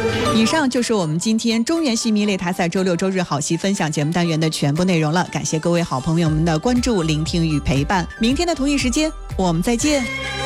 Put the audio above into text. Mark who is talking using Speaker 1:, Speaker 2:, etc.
Speaker 1: 以上就是我们今天中原戏迷擂台赛周六周日好戏分享节目单元的全部内容了，感谢各位好朋友们的关注、聆听与陪伴。明天的同一时间我们再见。